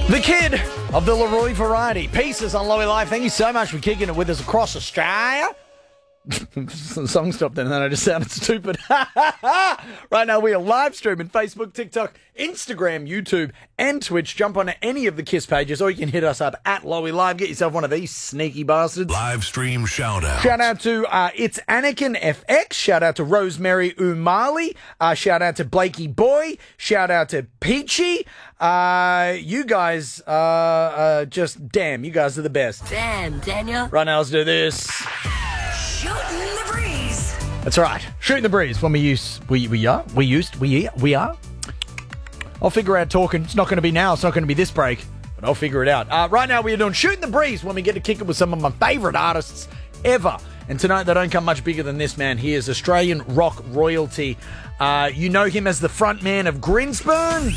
The kid of the Leroy variety. Pieces on Lowy Life. Thank you so much for kicking it with us across Australia. The song stopped and then I just sounded stupid. Right now we are live streaming Facebook, TikTok, Instagram, YouTube and Twitch. Jump onto any of the KISS pages or you can hit us up at Lowy Live. Get yourself one of these sneaky bastards. Live stream shout out. Shout out to It's Anakin FX. Shout out to Rosemary Umali. Shout out to Blakey Boy. Shout out to Peachy. You guys just damn, you guys are the best. Damn, Daniel. Right now, let's do this. Shooting the breeze. That's right. Shooting the breeze when we are. I'll figure out talking. It's not going to be now. It's not going to be this break, but I'll figure it out. Right now we are doing Shooting the Breeze when we get to kick it with some of my favourite artists ever. And tonight they don't come much bigger than this man. He is Australian rock royalty. You know him as the front man of Grinspoon.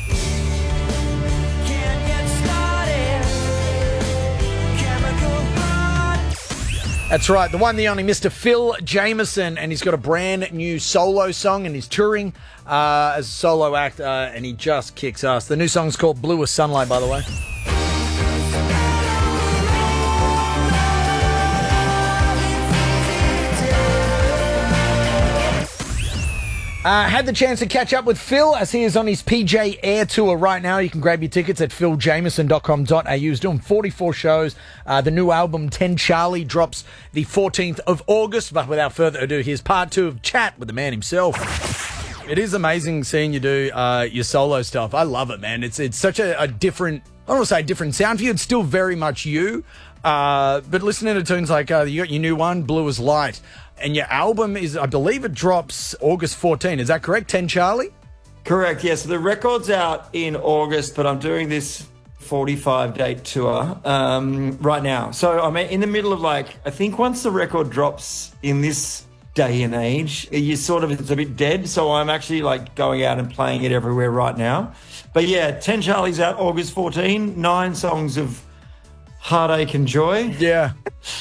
That's right, the one, the only Mr. Phil Jameson, and he's got a brand new solo song, and he's touring as a solo act, and he just kicks ass. The new song's called Blue as Sunlight, by the way. Had the chance to catch up with Phil as he is on his PJ Air tour right now. You can grab your tickets at philjameson.com.au. He's doing 44 shows. The new album, 10 Charlie, drops the 14th of August. But without further ado, here's part 2 of Chat with the man himself. It is amazing seeing you do your solo stuff. I love it, man. It's such a different, I don't want to say different sound for you. It's still very much you. But listening to tunes like you got your new one, Blue as Light. And your album is, I believe it drops August 14. Is that correct? 10 Charlie? Correct, yes. Yeah, so the record's out in August, but I'm doing this 45-date tour right now. So I'm in the middle of I think once the record drops in this day and age, it's a bit dead. So I'm actually going out and playing it everywhere right now. But yeah, 10 Charlie's out August 14, 9 songs of heartache and joy. Yeah.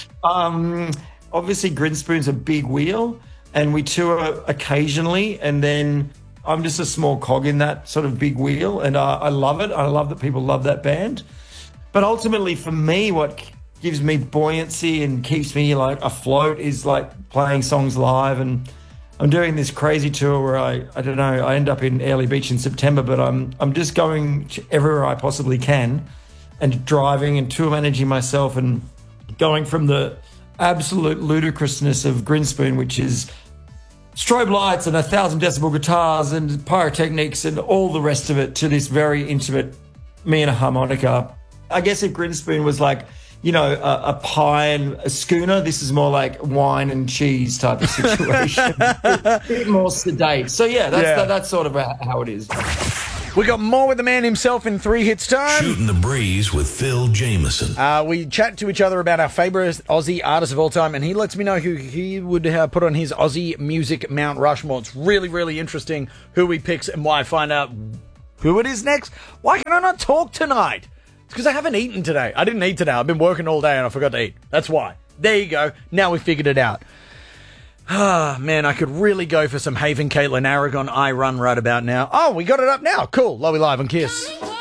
Obviously, Grinspoon's a big wheel, and we tour occasionally, and then I'm just a small cog in that sort of big wheel, and I love it. I love that people love that band. But ultimately, for me, what gives me buoyancy and keeps me afloat is playing songs live, and I'm doing this crazy tour where I don't know, I end up in Airlie Beach in September, but I'm just going everywhere I possibly can and driving and tour managing myself and going from the absolute ludicrousness of Grinspoon, which is strobe lights and 1,000 decibel guitars and pyrotechnics and all the rest of it, to this very intimate me and a harmonica. I guess if Grinspoon was a pie and a schooner, this is more like wine and cheese type of situation. A bit more sedate. So yeah, that's sort of how it is. We got more with the man himself in 3 hits time. Shooting the Breeze with Phil Jameson. We chat to each other about our favourite Aussie artists of all time, and he lets me know who he would put on his Aussie music Mount Rushmore. It's really, really interesting who he picks and why I find out who it is next. Why can I not talk tonight? It's because I haven't eaten today. I didn't eat today. I've been working all day and I forgot to eat. That's why. There you go. Now we figured it out. Ah, man, I could really go for some Haven Caitlin Aragon I Run right about now. Oh, we got it up now. Cool. Lowy Live on KISS.